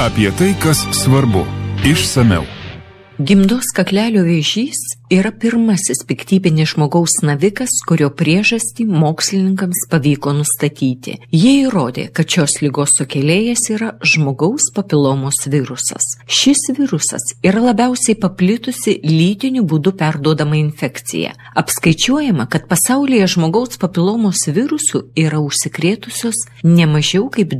Apie tai, kas svarbu. Išsamiau. Gimdos kaklelio vėžys yra pirmasis piktybinis žmogaus navikas, kurio priežastį mokslininkams pavyko nustatyti. Jie įrodė, kad šios ligos sukėlėjas yra žmogaus papilomos virusas. Šis virusas yra labiausiai paplitusi lytiniu būdu perduodama infekcija. Apskaičiuojama, kad pasaulyje žmogaus papilomos virusų yra užsikrėtusios ne mažiau kaip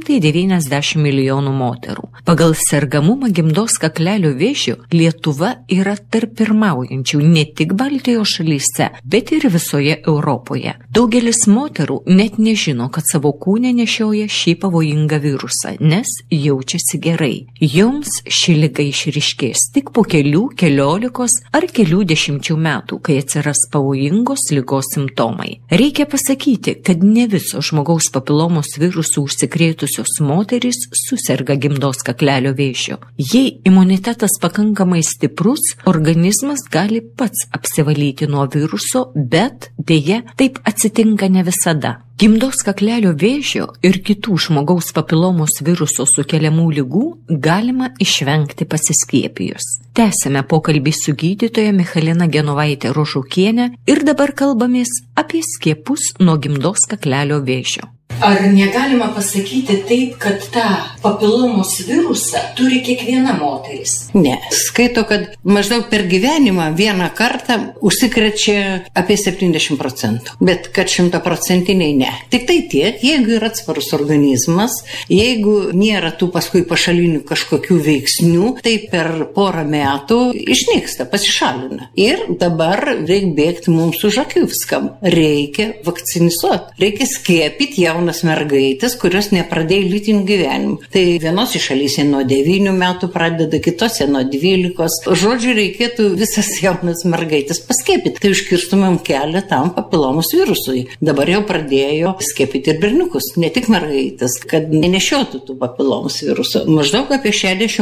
290 milijonų moterų. Pagal sergamumą gimdos kaklelio vėžiu Lietuva yra tarp pirmaujančių ne tik Baltijos šalyse, bet ir visoje Europoje. Daugelis moterų net nežino, kad savo kūne nešioja šį pavojingą virusą, nes jaučiasi gerai. Joms ši liga išryškės tik po keliolikos ar kelių dešimčių metų, kai atsiras pavojingos ligos simptomai. Reikia pasakyti, kad ne visos žmogaus papilomos virusų užsikrėtusios moterys suserga gimdos kaklelio vėžiu. Jei imunitetas pakankamai stiprus, organizmas gali pats apsivalyti nuo viruso, bet dėja taip atsitinka ne visada. Gimdos kaklelio vėžio ir kitų žmogaus papilomos viruso sukeliamų ligų galima išvengti pasiskiepijus. Tęsime pokalbį su gydytoja Michalina Genovaitė Rožukienė ir dabar kalbamės apie skiepus nuo gimdos kaklelio vėžio. Ar negalima pasakyti taip, kad tą papilomos virusą turi kiekviena moteris? Ne. Skaito, kad maždaug per gyvenimą vieną kartą užsikrečia apie 70%. Bet kad 100% ne. Tik tai tiek, jeigu yra atsparus organizmas, jeigu nėra tų paskui pašalinių kažkokių veiksnių, tai per porą metų išnyksta, pasišalina. Ir dabar reikia bėgti mums už akių viskam. Reikia vakcinizuoti. Reikia skiepyti jaunas mergaitės, kurios nepradėjo lytinių gyvenimų. Tai vienos iš šalyse nuo 9 metų pradeda, kitose nuo 12. Žodžiu, reikėtų visas jaunas mergaitės paskiepyti. Tai užkirstumėm kelią tam papilomos virusui. Dabar jau pradėjo skiepyti ir berniukus, ne tik mergaitės, kad nenešiotų tų papilomos virusų. Maždaug apie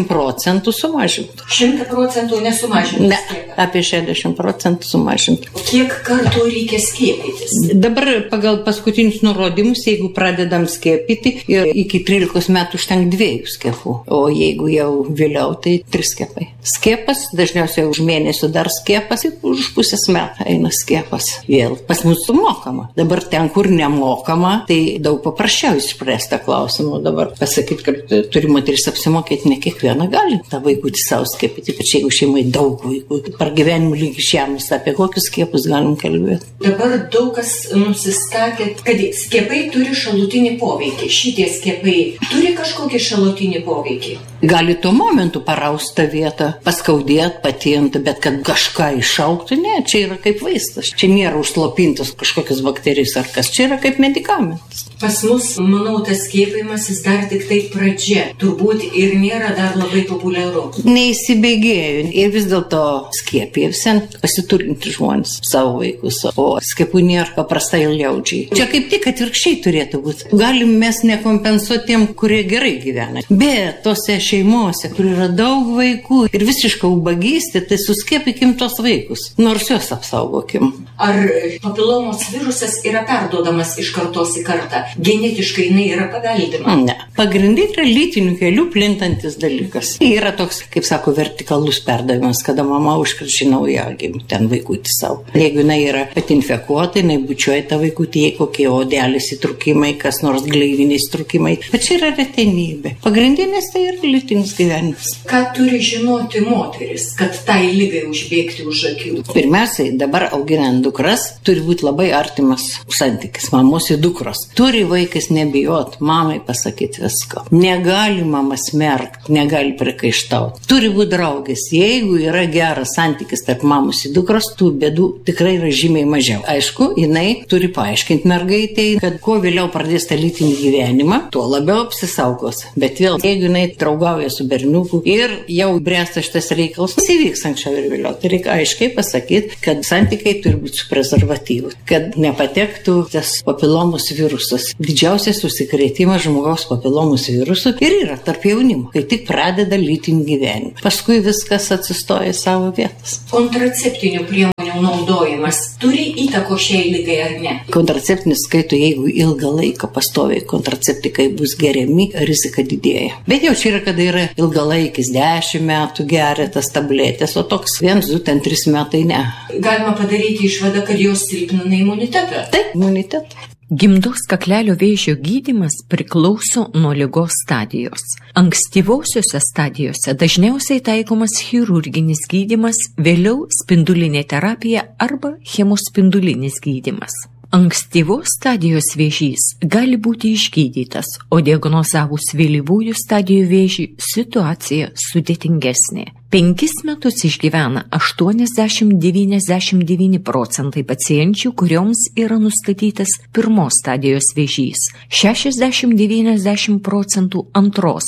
60% sumažintų. 100% nesumažintų? Ne, apie 60% sumažintų. Kiek kartų reikia skiepytis? Dabar pagal paskutinius nurodymus, jeigu pradedam skiepyti, ir iki 13 metų užtenka 2 skiepų, o jeigu jau vėliau, tai 3 skiepai. Skiepas, dažniausiai už mėnesio dar skiepas, ir už pusės metų eina skiepas. Vėl pas mus mokama. Dabar ten, kur nemokama, tai daug paprasčiau išspręsta klausimą. Dabar pasakyti, kad turi moteris apsimokėti, ne kiekviena gali tą vaikutį savo skiepyti, bet jeigu šeimai daug vaikų, per gyvenimų lygį žemės, apie kokius skiepus galim kalbėti. Dabar daug kas nusistatė, kad skiepai turi šalutinį poveikį. Šitie skiepai turi kažkokį šalutinį poveikį? Gali tuo momentu paraustą vietą, paskaudėti, patinti, bet kad kažką išauktų, ne, čia yra kaip vaistas. Čia nėra užslopintas kažkokias bakterijas ar kas, čia yra kaip medikamentas. Pas mus, manau, tas skiepimasis dar tik tai pradžia. Turbūt ir nėra dar labai populiaru. Neįsibėgėjo ir vis dėlto skiepija visi pasiturinti žmonės savo vaikus, o skiepų nėra paprastai liaudžiai. Čia kaip tik atvirkščiai turėtų būti. Galim mes nekompensuoti tiem, kurie gerai gyvena. Bet tose šeimose, kur yra daug vaikų ir visiška ubagystė, tai suskiepykim tos vaikus, nors juos apsaugokim. Ar papilomos virusas yra perduodamas iš kartos į kartą? Genetiškai jinai yra paveldima? Ne. Pagrindai yra lytinių kelių plintantis dalykas. Yra toks, kaip sako, vertikalus perdavimas, kada mama užkrečia naujagimį, ten vaikutį savo. Jeigu jinai yra pati infekuota, jinai bučiuoja tą vaikutį, jei kokie odelės įtrūkimai, kas nors gleiviniai įtrūkimai. Bet čia yra retenybė. Pagrindinės tai yra lytinis gyvenimas. Ką turi žinoti moteris, kad tai ligai užbėgti už akių? Pirmiausiai, dabar auginant dukras, turi būti labai artimas santykis mamos ir dukros. Turi vaikas nebijot, mamai pasakyti viską. Negali mama smerkti, negali priekaištauti. Turi būti draugės. Jeigu yra geras santykis tarp mamos ir dukros, tų bėdų tikrai yra žymiai mažiau. Aišku, jinai turi paaiškinti mergaitei, kad kuo vėliau pradės tą lytinį gyvenimą, tuo labiau apsisaugos. Bet vėl, jeigu jinai draugauja su berniuku ir jau bręsta šitas reikalas, įvyks anksčiau ir vėliau. Tai reikia aiškiai pasakyti, kad santykiai turi būti su prezervatyvu, kad nepatektų tas papilomos virusas toks didžiausias užsikrėtimas žmogaus papilomus virusų ir yra tarp jaunimo, kai tik pradeda lytinį gyvenimą. Paskui viskas atsistoja į savo vietas. Kontraceptinių priemonių naudojimas turi įtako šiai ligai ar ne? Kontraceptinis skaito, jeigu ilgą laiką pastoviai kontraceptikai bus geriami, rizika didėja. Bet jau čia yra, kada yra ilgalaikis 10 metų geria tas tabletės, o toks 1, 2, 3 metai ne. Galima padaryti išvadą, kad jos silpnina imunitetą. Taip, imunitetą. Gimdos kaklelio vėžio gydymas priklauso nuo ligos stadijos. Ankstyvosiuose stadijose dažniausiai taikomas chirurginis gydymas, vėliau spindulinė terapija arba chemospindulinis gydymas. Ankstyvos stadijos vėžys gali būti išgydytas, o diagnozavus vėlyvųjų stadijų vėžį situacija sudėtingesnė. 5 metus išgyvena 80–99% pacienčių, kurioms yra nustatytas pirmos stadijos vėžys, 60–90% antros,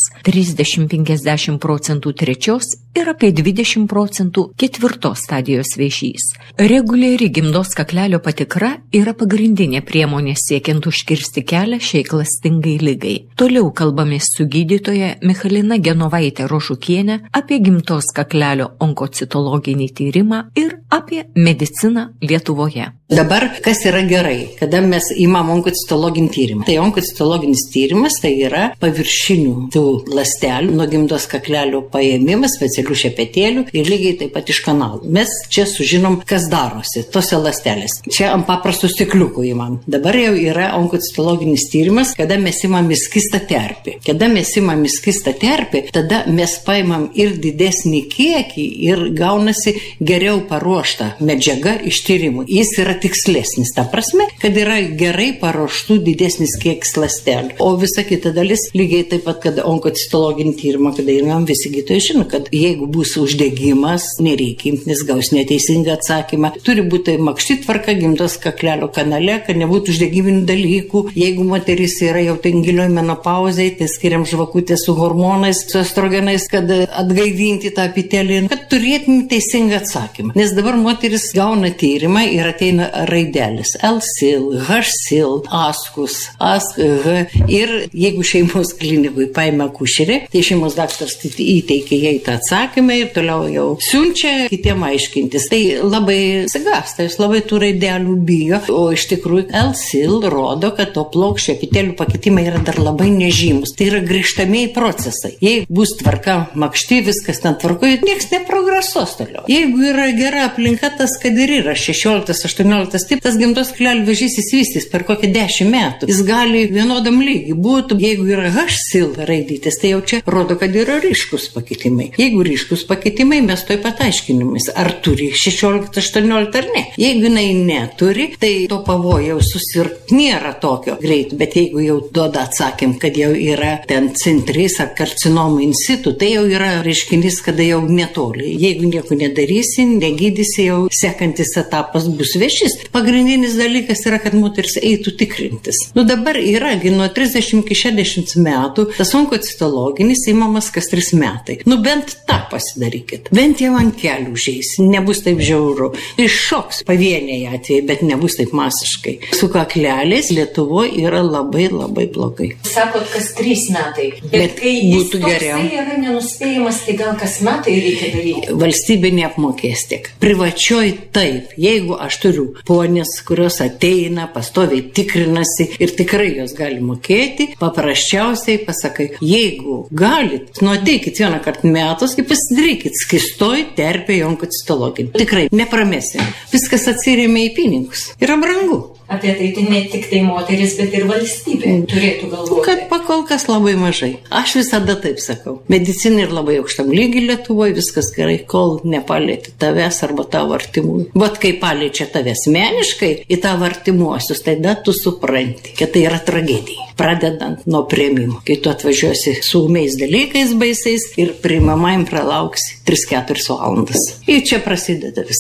30–50% trečios ir apie 20% ketvirtos stadijos vėžys. Reguliari gimdos kaklelio patikra yra pagrindinė priemonė siekiant užkirsti kelią šiai klastingai ligai. Toliau kalbamės su gydytoja Michalina Genovaitė Rožukienė apie gimdos kaklelio onkocitologinį tyrimą ir apie mediciną Lietuvoje. Dabar, kas yra gerai, kada mes imam onkocitologinį tyrimą. Tai onkocitologinis tyrimas tai yra paviršinių tų ląstelių nuo gimdos kaklelio paėmimas, specialių šepetėlių ir lygiai taip pat iš kanalų. Mes čia sužinom, kas darosi tose ląstelės. Čia ant paprastų stikliukų imam. Dabar jau yra onkocitologinis tyrimas, kada mes imam skystą terpę. Kada mes imam skystą terpę, tada mes paimam ir didesnį kiekį ir gaunasi geriau paruošta medžiaga iš tyrimų. Jis yra tikslesnis, ta prasme, kad yra gerai paruoštų didesnis kiekis ląstelių. O visa kita dalis, lygiai taip pat, kad onkocitologinį tyrimą, kada imam, visi gydytojai žino, kad jeigu bus uždegimas, nereikia imti, nes gaus neteisingą atsakymą. Turi būti makšti tvarka gimdos kaklelio kanale, kad nebūtų uždegiminių dalykų. Jeigu moteris yra jau gilioj menopauzėje, tai skiriam žvakutę su hormonais, su estrogenais, kad atgaivinti tą epitelį, kad turėtume teisingą atsakymą. Nes dabar moteris gauna tyrimą ir ateina raidelis L-sil, H-sil, askus, ASK-H ir jeigu šeimos klinikui paima akušerį, tai šeimos daktaras įteikia jai tą atsakymą ir toliau jau siunčia kitiem aiškintis. Tai labai sigasta, jis labai tų raidelių bijo, o iš tikrųjų L-sil rodo, kad to plokščio epitelių pakitimai yra dar labai nežymus. Tai yra grįžtamieji procesai. Jei bus tvarka makšti, viskas ten tvarkoje, nieks neprogresuos toliau. Jeigu yra gera aplinka, tas kad ir yra 16-18, taip, tas gimdos kaklelio vėžys įsivystys per kokį 10 metų. Jis gali vienodam lygiai būtų, jeigu yra H-sil raidytis, tai jau čia rodo, kad yra ryškus pakitimai. Jeigu ryškus pakitimai, mes toj pat aiškinimais, ar turi 16-18 ar ne. Jeigu jinai neturi, tai to pavojaus susirgti nėra tokio greit, bet jeigu jau duoda atsakym, kad jau yra ten centris ar karcinomų in situ, tai jau yra reiškinys, kada jau netoli. Jeigu nieko nedarysi, negydysi, jau sekantis etapas bus vėžys. Pagrindinis dalykas yra, kad moteris eitų tikrintis. Dabar yra nuo 30–60 metų tas onkocitologinis imamas kas 3 metai. Bent tą pasidarykit. Bent jau ant kelių užeis. Nebus taip žiauru. Iššoks pavieniai atvejai, bet nebus taip masiškai. Su kakleliais Lietuvoje yra labai labai blogai. Sakot, kas 3 metai. Bet kai jis toksai yra nenuspėjimas, tai gal kas metai reikia daryti? Valstybė neapmokės tiek. Privačioj taip. Jeigu aš turiu ponės, kurios ateina, pastoviai tikrinasi ir tikrai jos gali mokėti, paprasčiausiai pasakai, jeigu galit, ateikit vieną kartą metus ir pasidarykit skystoj terpėje onkocitologinį. Tikrai nepramesim. Viskas atsirėmė į pinigus. Yra brangu. Apie tai ne tik tai moteris, bet ir valstybė turėtų galvoti. Kad pakol kas labai mažai. Aš visada taip sakau. Medicina ir labai aukštam lygiai Lietuvoje, viskas gerai, kol nepalėti tavęs arba tavo artimųjų. Bet kai paliečia tavęs meniškai į tavo artimuosius, tai da tu supranti, kad tai yra tragedija. Pradedant nuo priėmimo. Kai tu atvažiuosi su ūmiais dalykais baisiais ir priimamajam pralauksi 3–4 valandas. Ir čia prasideda viskas.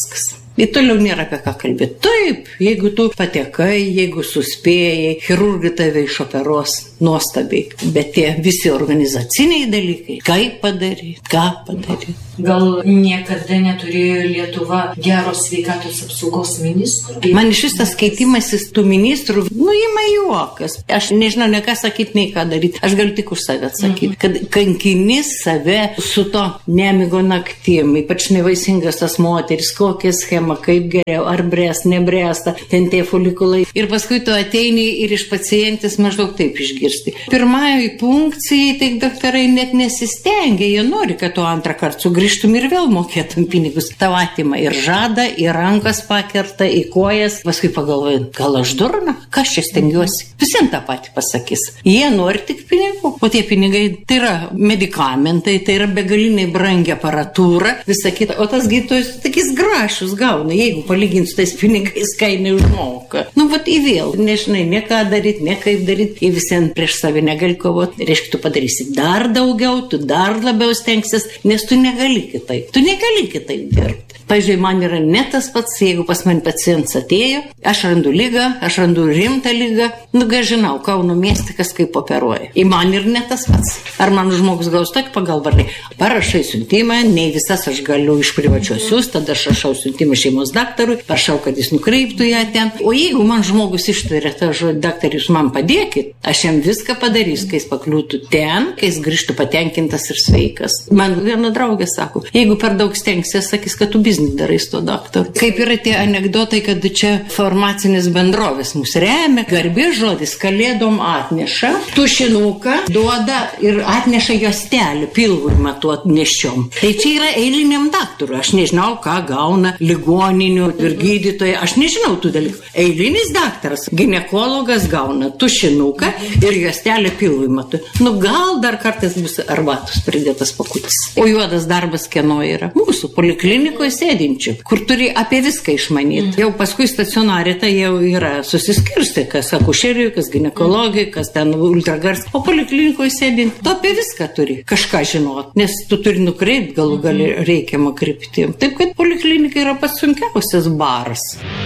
Ir toliau nėra apie ką kalbėti. Taip, jeigu tu patekai, jeigu suspėjai, chirurgai tave išoperuos nuostabiai. Bet tie visi organizaciniai dalykai, kaip padaryti, ką padaryti. Gal niekada neturėjo Lietuva gero sveikatos apsaugos ministrų? Man iš vis tas keitimasis tų ministrų, ima juokas. Aš nežinau, ne ką sakyti, nei ką daryti. Aš galiu tik už save atsakyti. Kad kankinis save su to nemigo naktim, ypač nevaisingas tas moteris, kokia schema, kaip geriau, ar bręs, nebręsta, ten tie folikulai. Ir paskui tu ateini ir iš pacientės maždaug taip išgirsti. Pirmajai punkcijai, tai daktarai net nesistengia, jie nori, kad tu antrą kartą sugrįžtum ir vėl mokėtum pinigus. Tau atima ir žada, ir rankas pakerta, į kojas. Paskui pagalvoju, gal aš durna? Ką aš čia stengiuosi? Visiems tą patį pasakys. Jie nori tik pinigų. O tie pinigai tai yra medikamentai, tai yra begaliniai brangi aparatūra, visa kita. O tas gydytojas tokiais grašus gauna, jeigu palyginti su tais pinigais, ką jinai užmoka. Į vėl. Nežinai, ne ką daryti, ne kaip daryti. Jie visiems prieš save negali kovoti. Reiškia, tu padarysi dar daugiau, tu dar labiau stengsis, nes tu negali kitaip. Tu negali kitaip dirbti. Pavyzdžiui, man yra ne tas pats, jeigu pas mane pacientas atėjo, aš randu lygą, aš randu rimtą lygą, žinau, Kauno mieste kas kaip operuoja. Ir man ir ne tas pats. Ar man žmogus gaus tokį pagalbą? Parašai siuntimą, ne visas aš galiu iš privačios siūsti, tada aš rašau siuntimą šeimos daktarui, prašau, kad jis nukreiptų ją ten. O jeigu man žmogus ištveria tą žodį, daktarį, jūs man padėkit, aš jam viską padarys, kai jis pakliūtų ten, kai jis grįžtų patenkintas ir sveikas. Man viena draugė sako, jeigu per daug stengsies, sakys, kad tu biznį darai su to daktaru. Kaip yra tie anekdotai, kad čia farmacinės bendrovės mus remia, garbės žodis, kalėdom atneša, tušinuką duoda ir atneša juostelį, pilvui matuot neščiom. Tai čia yra eiliniam daktarui. Aš nežinau, ką gauna ligoninių ir gydytojai. Aš nežinau tų dalykų. Eilinis daktaras, ginekologas gauna tušinuką ir juostelį pilvui matuot. Gal dar kartais bus arbatos pridėtas pakutis. O juodas darbas kieno yra? Mūsų poliklinikoje sėdinčių, kur turi apie viską išmanyti. Jau paskui stacionarė tai jau yra susiskirsti, kas akušerijui, kas ginekologijai, kas ten ultragars. O poliklinikoje sėdinti, tu apie viską turi kažką žinoti, nes tu turi nukreipti galų gali reikiamą kryptį. Taip, kad poliklinika yra pats sunkiausias baras.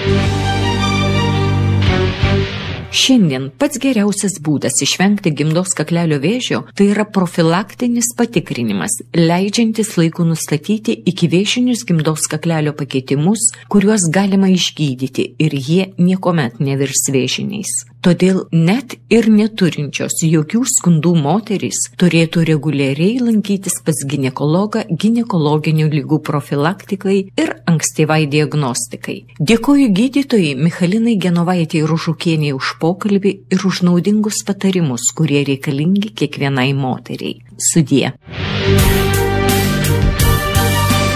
Šiandien pats geriausias būdas išvengti gimdos kaklelio vėžio tai yra profilaktinis patikrinimas, leidžiantis laiku nustatyti ikivėžinius gimdos kaklelio pakeitimus, kuriuos galima išgydyti ir jie niekuomet nevirs vėžiniais. Todėl net ir neturinčios jokių skundų moterys turėtų reguliariai lankytis pas ginekologą ginekologinių ligų profilaktikai ir ankstyvai diagnostikai. Dėkoju gydytojai Michalinai Genovaitei Ružukienei už pokalbį ir už naudingus patarimus, kurie reikalingi kiekvienai moteriai. Sudie.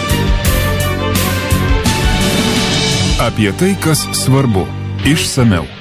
Apie tai, kas svarbu. Išsamiau.